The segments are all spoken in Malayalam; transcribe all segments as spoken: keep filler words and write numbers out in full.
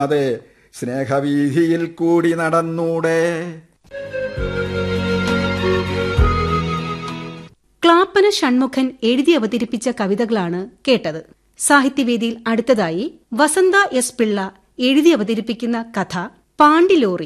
അതെ, സ്നേഹവീതിയിൽ കൂടി നടന്നൂടെ. ക്ലാപ്പന ഷൺമുഖൻ എഴുതി അവതരിപ്പിച്ച കവിതകളാണ് കേട്ടത്. സാഹിത്യവേദിയിൽ അടുത്തതായി വസന്ത എസ് പിള്ള എഴുതി അവതരിപ്പിക്കുന്ന കഥ പാണ്ടിലോറി.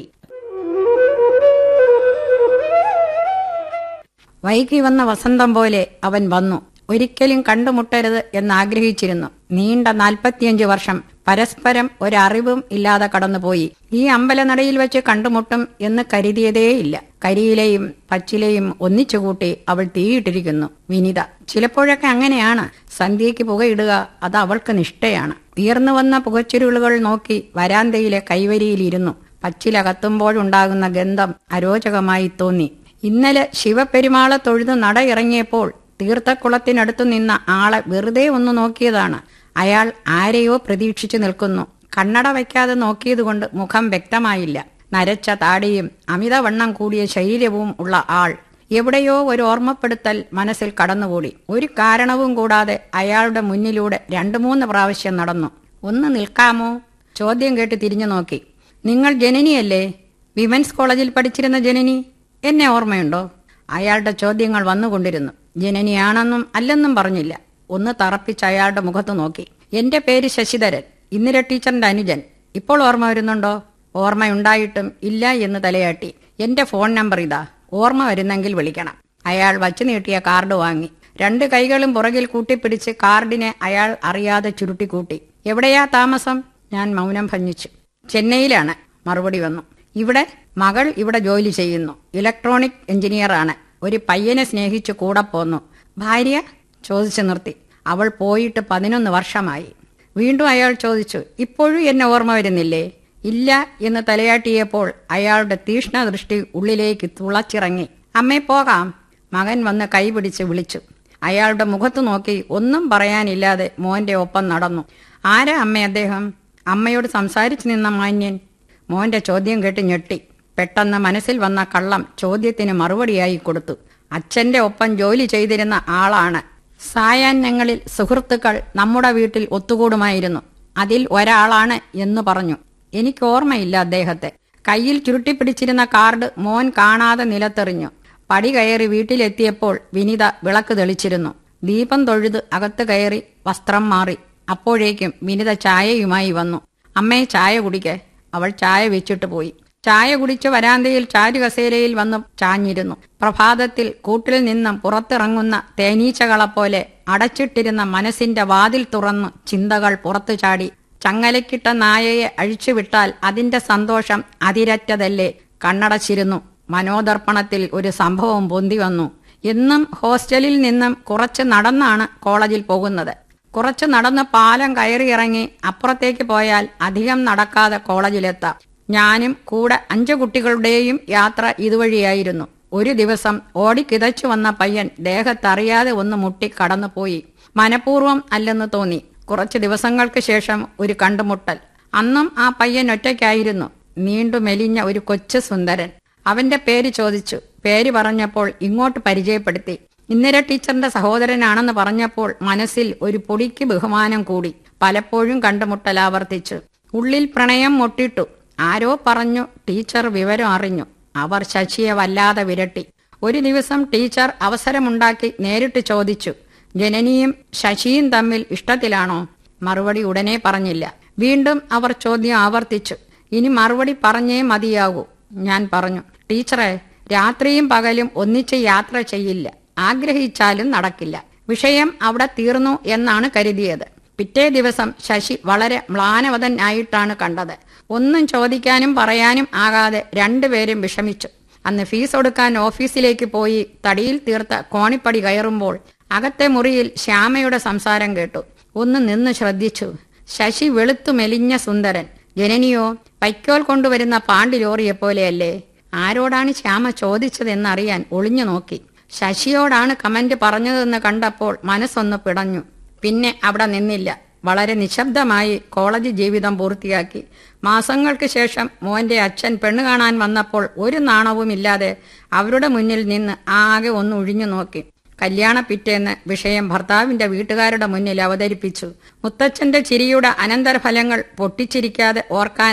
വൈകി വന്ന വസന്തം പോലെ അവൻ വന്നു. ഒരിക്കലും കണ്ടുമുട്ടരുത് എന്നാഗ്രഹിച്ചിരുന്നു. നീണ്ട നാൽപ്പത്തിയഞ്ചു വർഷം പരസ്പരം ഒരറിവും ഇല്ലാതെ കടന്നുപോയി. ഈ അമ്പലനടയിൽ വെച്ച് കണ്ടുമുട്ടും എന്ന് കരുതിയതേയില്ല. കരിയിലെയും പച്ചിലയും ഒന്നിച്ചുകൂട്ടി അവൾ തീയിട്ടിരിക്കുന്നു. വിനിത ചിലപ്പോഴൊക്കെ അങ്ങനെയാണ്. സന്ധ്യയ്ക്ക് പുകയിടുക അത് അവൾക്ക് നിഷ്ഠയാണ്. ഉയർന്നു വന്ന പുകച്ചുരുളുകൾ നോക്കി വരാന്തയിലെ കൈവരിയിലിരുന്നു. പച്ചില കത്തുമ്പോഴുണ്ടാകുന്ന ഗന്ധം അരോചകമായി തോന്നി. ഇന്നലെ ശിവപെരുമാളെ തൊഴുതു നട ഇറങ്ങിയപ്പോൾ തീർത്ഥക്കുളത്തിനടുത്തു നിന്ന ആളെ വെറുതെ ഒന്ന് നോക്കിയതാണ്. അയാൾ ആരെയോ പ്രതീക്ഷിച്ചു നിൽക്കുന്നു. കണ്ണട വയ്ക്കാതെ നോക്കിയതുകൊണ്ട് മുഖം വ്യക്തമായില്ല. നരച്ച താടിയും അമിതവണ്ണം കൂടിയ ശരീരവും ഉള്ള ആൾ. എവിടെയോ ഒരു ഓർമ്മപ്പെടുത്തൽ മനസ്സിൽ കടന്നുകൂടി. ഒരു കാരണവും കൂടാതെ അയാളുടെ മുന്നിലൂടെ രണ്ടു മൂന്ന് പ്രാവശ്യം നടന്നു. ഒന്ന് നിൽക്കാമോ? ചോദ്യം കേട്ട് തിരിഞ്ഞു നോക്കി. നിങ്ങൾ ജനനിയല്ലേ? വിമൻസ് കോളേജിൽ പഠിച്ചിരുന്ന ജനനി? എന്നെ ഓർമ്മയുണ്ടോ? അയാളുടെ ചോദ്യങ്ങൾ വന്നുകൊണ്ടിരുന്നു. ജനനിയാണെന്നും അല്ലെന്നും പറഞ്ഞില്ല. ഒന്ന് തറപ്പിച്ച് അയാളുടെ മുഖത്ത് നോക്കി. എന്റെ പേര് ശശിധരൻ, ഇന്ദിര ടീച്ചറിന്റെ അനുജൻ. ഇപ്പോൾ ഓർമ്മ വരുന്നുണ്ടോ? ഓർമ്മയുണ്ടായിട്ടും ഇല്ല എന്ന് തലയാട്ടി. എന്റെ ഫോൺ നമ്പർ ഇതാ, ഓർമ്മ വരുന്നെങ്കിൽ വിളിക്കണം. അയാൾ വച്ചു നീട്ടിയ കാർഡ് വാങ്ങി. രണ്ട് കൈകളും പുറകിൽ കൂട്ടിപ്പിടിച്ച് കാർഡിനെ അയാൾ അറിയാതെ ചുരുട്ടിക്കൂട്ടി. എവിടെയാ താമസം? ഞാൻ മൗനം ഭഞ്ജിച്ചു. ചെന്നൈയിലാണ്. മറുപടി വന്നു. ഇവിടെ? മകൾ ഇവിടെ ജോലി ചെയ്യുന്നു. ഇലക്ട്രോണിക് എഞ്ചിനീയറാണ്. ഒരു പയ്യനെ സ്നേഹിച്ചു കൂടെ പോന്നു. ഭാര്യ? ചോദിച്ചു നിർത്തി. അവൾ പോയിട്ട് പതിനൊന്ന് വർഷമായി. വീണ്ടും അയാൾ ചോദിച്ചു, ഇപ്പോഴും എന്നെ ഓർമ്മ വരുന്നില്ലേ? ഇല്ല എന്ന് തലയാട്ടിയപ്പോൾ അയാളുടെ തീഷ്ണ ദൃഷ്ടി ഉള്ളിലേക്ക് തുളച്ചിറങ്ങി. അമ്മേ പോകാം. മകൻ വന്ന് കൈപിടിച്ച് വിളിച്ചു. അയാളുടെ മുഖത്തു നോക്കി ഒന്നും പറയാനില്ലാതെ മോന്റെ ഒപ്പം നടന്നു. ആരാ അമ്മേ അദ്ദേഹം? അമ്മയോട് സംസാരിച്ചു നിന്ന മാന്യൻ. മോന്റെ ചോദ്യം കേട്ട് ഞെട്ടി. പെട്ടെന്ന് മനസ്സിൽ വന്ന കള്ളം ചോദ്യത്തിന് മറുപടിയായി കൊടുത്തു. അച്ഛന്റെ ഒപ്പം ജോലി ചെയ്തിരുന്ന ആളാണ്. സായാഹ്നങ്ങളിൽ സുഹൃത്തുക്കൾ നമ്മുടെ വീട്ടിൽ ഒത്തുകൂടുമായിരുന്നു. അതിൽ ഒരാളാണ് എന്ന് പറഞ്ഞു. എനിക്ക് ഓർമ്മയില്ല അദ്ദേഹത്തെ. കയ്യിൽ ചുരുട്ടിപ്പിടിച്ചിരുന്ന കാർഡ് മോൻ കാണാതെ നിലത്തെറിഞ്ഞു. പടി കയറി വീട്ടിലെത്തിയപ്പോൾ വിനിത വിളക്ക് തെളിച്ചിരുന്നു. ദീപം തൊഴുത് അകത്ത് കയറി വസ്ത്രം മാറി. അപ്പോഴേക്കും വിനിത ചായയുമായി വന്നു. അമ്മേ, ചായ കുടിക്കേ. അവൾ ചായ വെച്ചിട്ട് പോയി. ചായ കുടിച്ച് വരാന്തയിൽ ചാരുകസേരയിൽ വന്ന് ചാഞ്ഞിരുന്നു. പ്രഭാതത്തിൽ കൂട്ടിൽ നിന്നും പുറത്തിറങ്ങുന്ന തേനീച്ചകളെപ്പോലെ അടച്ചിട്ടിരുന്ന മനസ്സിന്റെ വാതിൽ തുറന്ന് ചിന്തകൾ പുറത്തു ചാടി. ചങ്ങലക്കിട്ട നായയെ അഴിച്ചുവിട്ടാൽ അതിന്റെ സന്തോഷം അതിരറ്റതല്ലേ. കണ്ണടച്ചിരുന്നു. മനോദർപ്പണത്തിൽ ഒരു സംഭവം പൊന്തി വന്നു. എന്നും ഹോസ്റ്റലിൽ നിന്നും കുറച്ച് നടന്നാണ് കോളേജിൽ പോകുന്നത്. കുറച്ച് നടന്ന് പാലം കയറിയിറങ്ങി അപ്പുറത്തേക്ക് പോയാൽ അധികം നടക്കാതെ കോളേജിലെത്താം. ഞാനും കൂടെ അഞ്ചു കുട്ടികളുടെയും യാത്ര ഇതുവഴിയായിരുന്നു. ഒരു ദിവസം ഓടിക്കിതച്ചു വന്ന പയ്യൻ ദേഹത്തറിയാതെ ഒന്ന് മുട്ടി കടന്നുപോയി. മനഃപൂർവ്വം അല്ലെന്ന് തോന്നി. കുറച്ച് ദിവസങ്ങൾക്ക് ശേഷം ഒരു കണ്ടുമുട്ടൽ. അന്നും ആ പയ്യൻ ഒറ്റയ്ക്കായിരുന്നു. നീണ്ടു മെലിഞ്ഞ ഒരു കൊച്ചു സുന്ദരൻ. അവന്റെ പേര് ചോദിച്ചു. പേര് പറഞ്ഞപ്പോൾ ഇങ്ങോട്ട് പരിചയപ്പെടുത്തി. ഇന്ദിര ടീച്ചറിന്റെ സഹോദരനാണെന്ന് പറഞ്ഞപ്പോൾ മനസ്സിൽ ഒരു പൊടിക്ക് ബഹുമാനം കൂടി. പലപ്പോഴും കണ്ടുമുട്ടൽ ആവർത്തിച്ചു. ഉള്ളിൽ പ്രണയം മുട്ടിട്ടു. ആരോ പറഞ്ഞു ടീച്ചർ വിവരം അറിഞ്ഞു. അവർ ശശിയെ വല്ലാതെ വിരട്ടി. ഒരു ദിവസം ടീച്ചർ അവസരമുണ്ടാക്കി നേരിട്ട് ചോദിച്ചു, ജനനിയും ശശിയും തമ്മിൽ ഇഷ്ടത്തിലാണോ? മറുപടി ഉടനെ പറഞ്ഞില്ല. വീണ്ടും അവർ ചോദ്യം ആവർത്തിച്ചു. ഇനി മറുപടി പറഞ്ഞേ മതിയാകൂ. ഞാൻ പറഞ്ഞു, ടീച്ചറെ, രാത്രിയും പകലും ഒന്നിച്ച് യാത്ര ചെയ്യില്ല. ആഗ്രഹിച്ചാലും നടക്കില്ല. വിഷയം അവിടെ തീർന്നു എന്നാണ് കരുതിയത്. പിറ്റേ ദിവസം ശശി വളരെ മ്ലാനവതനായിട്ടാണ് കണ്ടത്. ഒന്നും ചോദിക്കാനും പറയാനും ആകാതെ രണ്ടുപേരും വിഷമിച്ചു. അന്ന് ഫീസ് കൊടുക്കാൻ ഓഫീസിലേക്ക് പോയി തടിയിൽ തീർത്ത കോണിപ്പടി കയറുമ്പോൾ അകത്തെ മുറിയിൽ ശ്യാമയുടെ സംസാരം കേട്ടു. ഒന്ന് നിന്ന് ശ്രദ്ധിച്ചു. ശശി വെളുത്തു മെലിഞ്ഞ സുന്ദരൻ. ജനനിയോ വൈക്കോൽ കൊണ്ടുവരുന്ന പാണ്ടി ലോറിയെപ്പോലെയല്ലേ. ആരോടാണ് ശ്യാമ ചോദിച്ചതെന്നറിയാൻ ഒളിഞ്ഞു നോക്കി. ശശിയോടാണ് കമന്റ് പറഞ്ഞതെന്ന് കണ്ടപ്പോൾ മനസ്സൊന്ന് പിടഞ്ഞു. പിന്നെ അവിടെ നിന്നില്ല. വളരെ നിശബ്ദമായി കോളേജ് ജീവിതം പൂർത്തിയാക്കി. മാസങ്ങൾക്ക് ശേഷം മോന്റെ അച്ഛൻ പെണ്ണു കാണാൻ വന്നപ്പോൾ ഒരു നാണവുമില്ലാതെ അവരുടെ മുന്നിൽ നിന്ന് ആകെ ഒന്ന് ഒഴിഞ്ഞു നോക്കി. കല്യാണ പിറ്റേന്ന് വിഷയം ഭർത്താവിന്റെ വീട്ടുകാരുടെ മുന്നിൽ അവതരിപ്പിച്ചു. മുത്തച്ഛന്റെ ചിരിയുടെ അനന്തരഫലങ്ങൾ പൊട്ടിച്ചിരിക്കാതെ ഓർക്കാൻ